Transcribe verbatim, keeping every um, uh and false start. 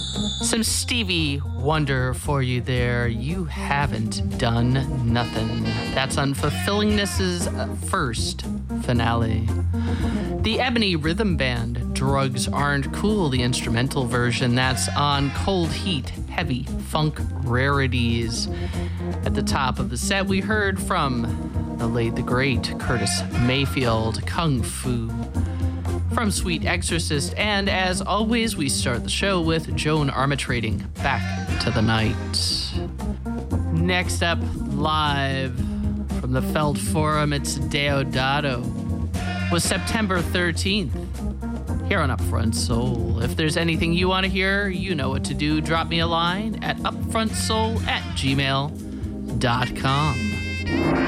Some Stevie Wonder for you there. You haven't done nothing. That's Unfulfillingness's first finale. The Ebony Rhythm Band, Drugs Aren't Cool, the instrumental version. That's on Cold Heat, Heavy Funk Rarities. At the top of the set, we heard from the late, the great Curtis Mayfield, Kung Fu. From Sweet Exorcist, and as always, we start the show with Joan Armatrading, Back to the Night. Next up, live from the Felt Forum, it's Deodato. Was September thirteenth, here on Upfront Soul. If there's anything you want to hear, you know what to do. Drop me a line at upfrontsoul at gmail dot com.